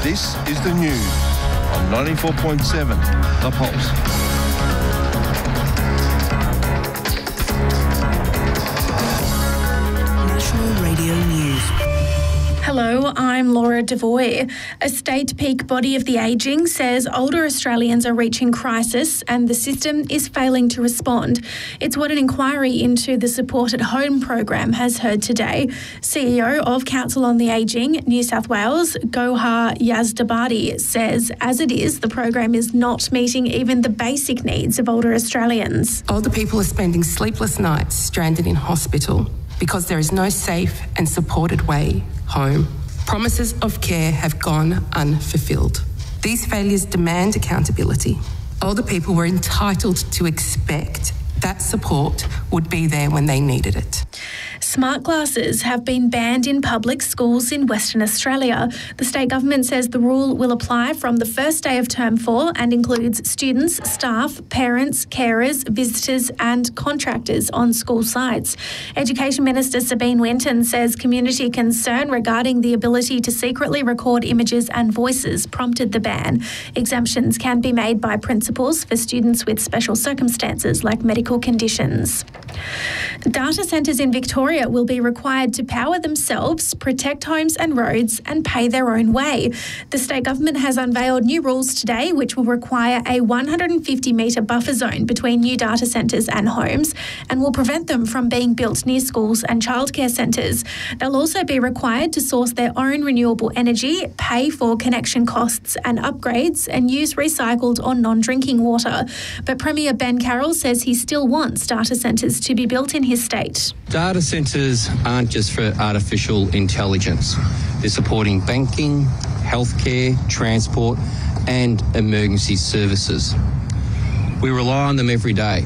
This is the news on 94.7 The Pulse. National Radio News. Hello, I'm Laura Devoy. A state peak body of the ageing says older Australians are reaching crisis and the system is failing to respond. It's what an inquiry into the Support at Home program has heard today. CEO of Council on the Ageing, New South Wales, Gohar Yazdabadi, says as it is, the program is not meeting even the basic needs of older Australians. Older people are spending sleepless nights stranded in hospital because there is no safe and supported way home. Promises of care have gone unfulfilled. These failures demand accountability. Older people were entitled to expect that support would be there when they needed it. Smart glasses have been banned in public schools in Western Australia. The state government says the rule will apply from the first day of Term 4 and includes students, staff, parents, carers, visitors and contractors on school sites. Education Minister Sabine Winton says community concern regarding the ability to secretly record images and voices prompted the ban. Exemptions can be made by principals for students with special circumstances like medical conditions. Data centres in Victoria will be required to power themselves, protect homes and roads and pay their own way. The state government has unveiled new rules today which will require a 150-metre buffer zone between new data centres and homes and will prevent them from being built near schools and childcare centres. They'll also be required to source their own renewable energy, pay for connection costs and upgrades and use recycled or non-drinking water. But Premier Ben Carroll says he still wants data centres to be built in his state. Data centres aren't just for artificial intelligence. They're supporting banking, healthcare, transport and emergency services. We rely on them every day.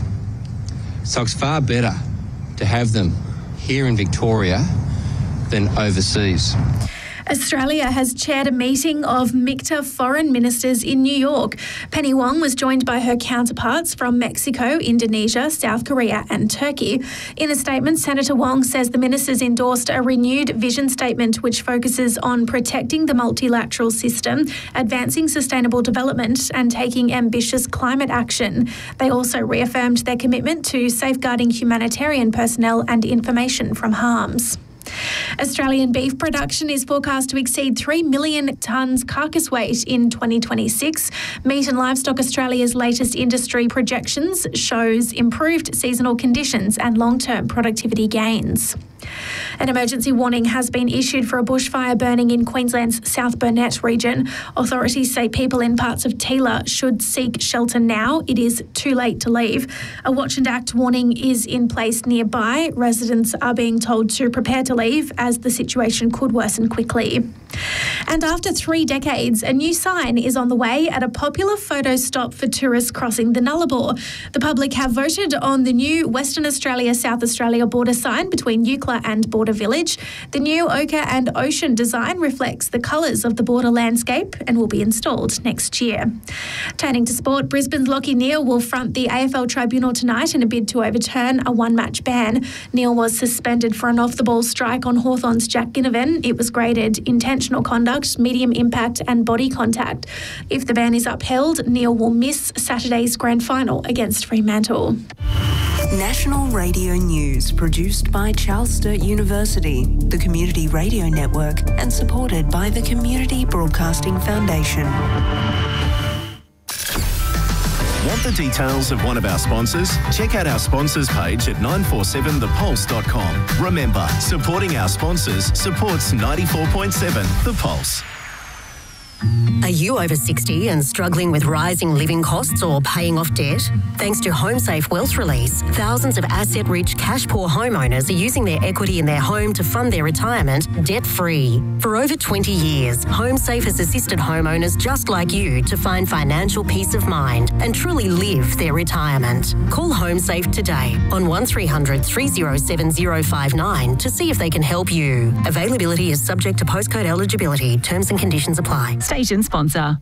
So it's far better to have them here in Victoria than overseas. Australia has chaired a meeting of MICTA foreign ministers in New York. Penny Wong was joined by her counterparts from Mexico, Indonesia, South Korea and Turkey. In a statement, Senator Wong says the ministers endorsed a renewed vision statement which focuses on protecting the multilateral system, advancing sustainable development and taking ambitious climate action. They also reaffirmed their commitment to safeguarding humanitarian personnel and information from harms. Australian beef production is forecast to exceed 3 million tonnes carcass weight in 2026. Meat and Livestock Australia's latest industry projections shows improved seasonal conditions and long-term productivity gains. An emergency warning has been issued for a bushfire burning in Queensland's South Burnett region. Authorities say people in parts of Teela should seek shelter now. It is too late to leave. A watch and act warning is in place nearby. Residents are being told to prepare to leave as the situation could worsen quickly. And after 3 decades, a new sign is on the way at a popular photo stop for tourists crossing the Nullarbor. The public have voted on the new Western Australia-South Australia border sign between Eucla and Border Village. The new ochre and ocean design reflects the colours of the border landscape and will be installed next year. Turning to sport, Brisbane's Lachie Neale will front the AFL Tribunal tonight in a bid to overturn a one-match ban. Neale was suspended for an off-the-ball strike on Hawthorn's Jack Ginnivan. It was graded intentional conduct, medium impact and body contact. If the ban is upheld, Neale will miss Saturday's grand final against Fremantle. National Radio News, produced by Charles Sturt University, the Community Radio Network, and supported by the Community Broadcasting Foundation. Want the details of one of our sponsors? Check out our sponsors page at 947thepulse.com. Remember, supporting our sponsors supports 94.7 The Pulse. Are you over 60 and struggling with rising living costs or paying off debt? Thanks to HomeSafe Wealth Release, thousands of asset-rich, cash-poor homeowners are using their equity in their home to fund their retirement debt-free. For over 20 years, HomeSafe has assisted homeowners just like you to find financial peace of mind and truly live their retirement. Call HomeSafe today on 1300 307 059 to see if they can help you. Availability is subject to postcode eligibility. Terms and conditions apply. Station sponsor.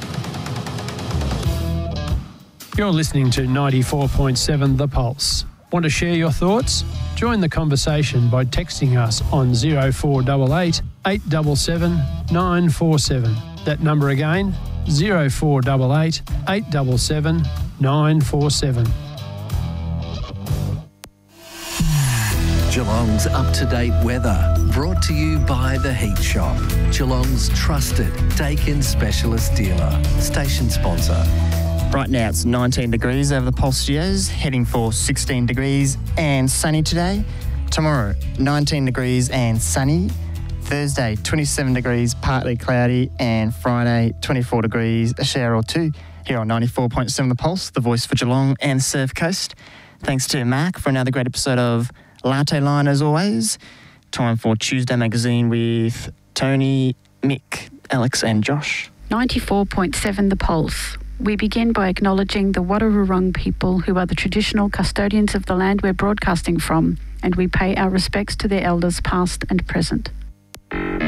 You're listening to 94.7 The Pulse. Want to share your thoughts? Join the conversation by texting us on 0488 877 947. That number again, 0488 877 947. Geelong's up-to-date weather, brought to you by The Heat Shop, Geelong's trusted Dakin specialist dealer, station sponsor. Right now it's 19 degrees over the Pulse Studios, heading for 16 degrees and sunny today. Tomorrow, 19 degrees and sunny. Thursday, 27 degrees, partly cloudy, and Friday, 24 degrees, a shower or two. Here on 94.7 The Pulse, the voice for Geelong and Surf Coast. Thanks to Mark for another great episode of Latte Line as always. Time for Tuesday Magazine with Tony, Mick, Alex and Josh. 94.7 The Pulse. We begin by acknowledging the Wadawurrung people who are the traditional custodians of the land we're broadcasting from, and we pay our respects to their elders past and present.